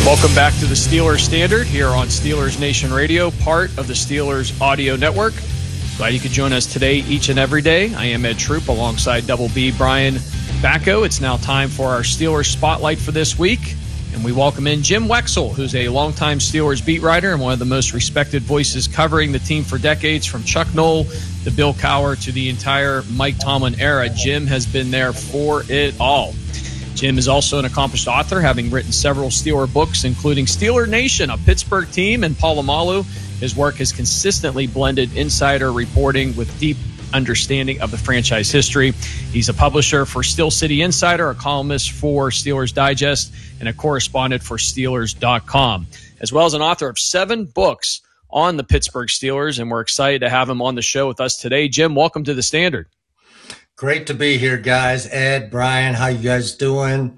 Welcome back to the Steelers Standard here on Steelers Nation Radio, part of the Steelers Audio Network. Glad you could join us today, each and every day. I am Ed Troop alongside Double B Brian Bacco. It's now time for our Steelers Spotlight for this week, and we welcome in Jim Wexell, who's a longtime Steelers beat writer and one of the most respected voices covering the team for decades, from Chuck Noll to Bill Cowher to the entire Mike Tomlin era. Jim has been there for it all. Jim is also an accomplished author, having written several Steeler books, including Steeler Nation, a Pittsburgh team, and Polamalu. His work has consistently blended insider reporting with deep understanding of the franchise history. He's a publisher for Steel City Insider, a columnist for Steelers Digest, and a correspondent for Steelers.com, as well as an author of 7 books on the Pittsburgh Steelers, and we're excited to have him on the show with us today. Jim, welcome to the Standard. Great to be here, guys. Ed, Brian, how you guys doing?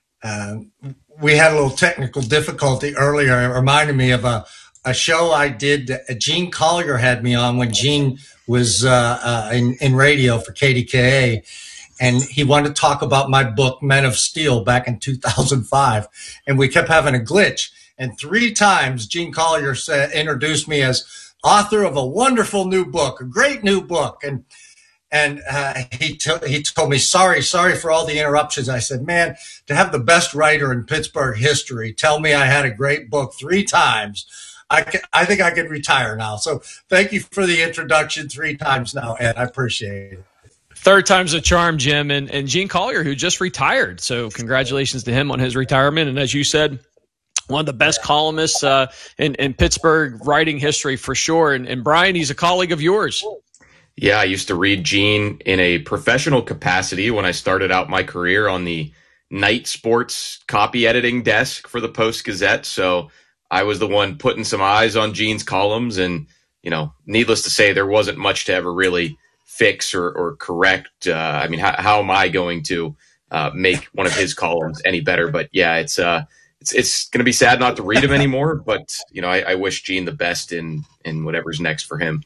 We had a little technical difficulty earlier. It reminded me of a show I did. Gene Collier had me on when Gene was in radio for KDKA, and he wanted to talk about my book, Men of Steel, back in 2005, and we kept having a glitch. And 3 times Gene Collier introduced me as author of a wonderful new book, a great new book, and he told me, sorry for all the interruptions. I said, man, to have the best writer in Pittsburgh history tell me I had a great book 3 times, I think I could retire now. So thank you for the introduction 3 times now, Ed. I appreciate it. 3rd time's a charm, Jim. And Gene Collier, who just retired. So congratulations to him on his retirement. And as you said, one of the best columnists in Pittsburgh writing history for sure. And Brian, he's a colleague of yours. Yeah, I used to read Gene in a professional capacity when I started out my career on the night sports copy editing desk for the Post-Gazette. So I was the one putting some eyes on Gene's columns. And, needless to say, there wasn't much to ever really fix or correct. How am I going to make one of his columns any better? But yeah, it's going to be sad not to read him anymore. But, I wish Gene the best in whatever's next for him.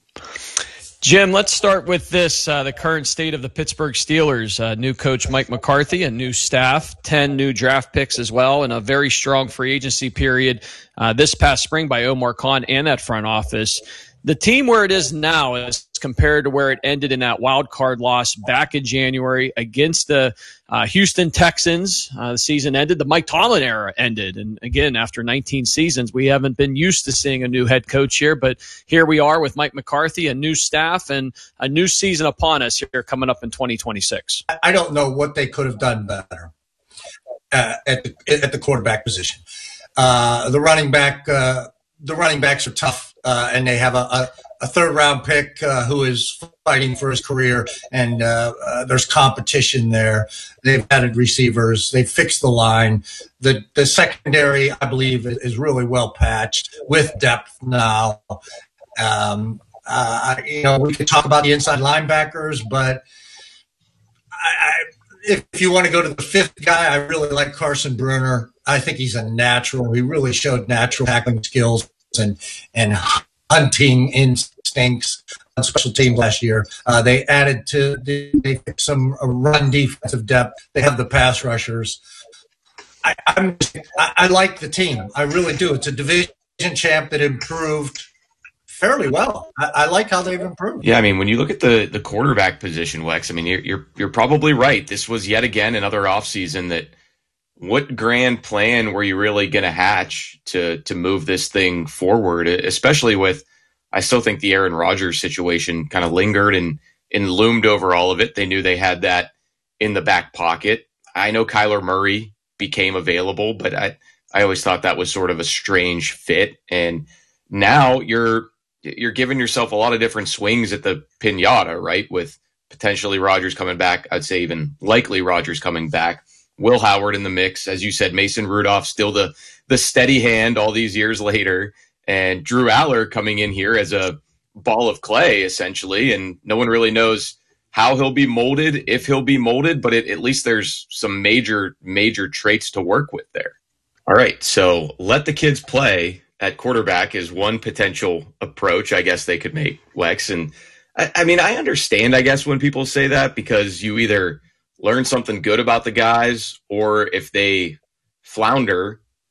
Jim, let's start with this, the current state of the Pittsburgh Steelers. New coach Mike McCarthy, a new staff, 10 new draft picks as well, and a very strong free agency period this past spring by Omar Khan and that front office. The team where it is now as compared to where it ended in that wild card loss back in January against the Houston Texans. The season ended. The Mike Tomlin era ended. And again, after 19 seasons, we haven't been used to seeing a new head coach here. But here we are with Mike McCarthy, a new staff, and a new season upon us here coming up in 2026. I don't know what they could have done better at the quarterback position. The running backs are tough. And they have a 3rd-round pick who is fighting for his career, and there's competition there. They've added receivers. They've fixed the line. The secondary, I believe, is really well patched with depth now. We could talk about the inside linebackers, but if you want to go to the 5th guy, I really like Carson Bruner. I think he's a natural. He really showed natural tackling skills and hunting instincts on special teams last year. They fixed some run defensive depth. They have the pass rushers. I like the team. I really do. It's a division champ that improved fairly well. I like how they've improved. Yeah, when you look at the quarterback position, Wex, you're probably right. This was yet again another offseason that. What grand plan were you really going to hatch to move this thing forward, especially with, I still think the Aaron Rodgers situation kind of lingered and loomed over all of it. They knew they had that in the back pocket. I know Kyler Murray became available, but I always thought that was sort of a strange fit. And now you're giving yourself a lot of different swings at the piñata, right? With potentially Rodgers coming back. I'd say even likely Rodgers coming back. Will Howard in the mix. As you said, Mason Rudolph still the steady hand all these years later. And Drew Aller coming in here as a ball of clay, essentially. And no one really knows how he'll be molded, if he'll be molded, but at least there's some major traits to work with there. All right, so let the kids play at quarterback is one potential approach I guess they could make, Wex. And I understand, I guess, when people say that, because you either learn something good about the guys, or if they flounder,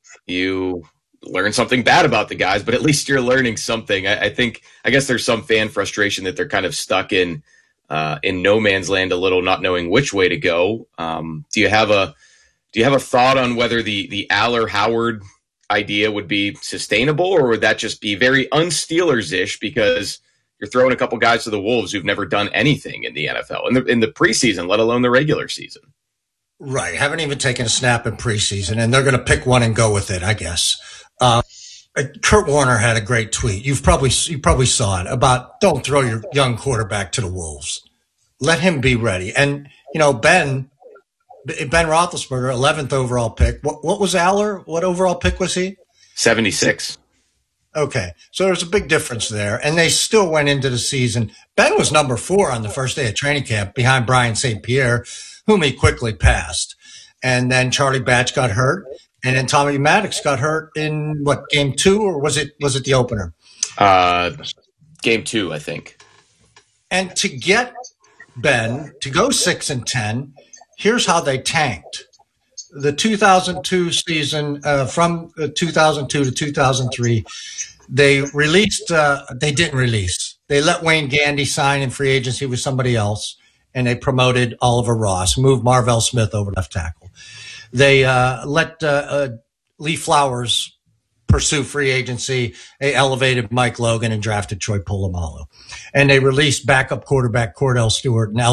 you learn something bad about the guys, but at least you're learning something. I guess there's some fan frustration that they're kind of stuck in no man's land a little, not knowing which way to go. Do you have a thought on whether the Aller Howard idea would be sustainable, or would that just be very un-Steelers-ish because you're throwing a couple guys to the Wolves who've never done anything in the NFL in the preseason, let alone the regular season? Right. Haven't even taken a snap in preseason, and they're going to pick one and go with it, I guess. Kurt Warner had a great tweet. You probably saw it about don't throw your young quarterback to the Wolves. Let him be ready. And, Ben Roethlisberger, 11th overall pick. What was Aller? What overall pick was he? 76. Okay. So there's a big difference there. And they still went into the season. Ben was number 4 on the first day of training camp behind Brian St. Pierre, whom he quickly passed. And then Charlie Batch got hurt. And then Tommy Maddox got hurt in game 2, or was it the opener? Game 2, I think. And to get Ben to go 6-10, here's how they tanked. The 2002 season, from 2002 to 2003, they didn't release. They let Wayne Gandy sign in free agency with somebody else, and they promoted Oliver Ross, moved Marvell Smith over left tackle. They let Lee Flowers pursue free agency. They elevated Mike Logan and drafted Troy Polamalu. And they released backup quarterback Cordell Stewart and